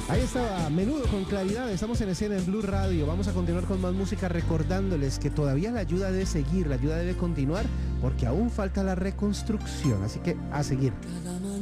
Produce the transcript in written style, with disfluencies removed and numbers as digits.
Ahí estaba Menudo con Claridad. Estamos en escena en Blue Radio. Vamos a continuar con más música recordándoles que todavía la ayuda debe seguir, la ayuda debe continuar porque aún falta la reconstrucción. Así que a seguir.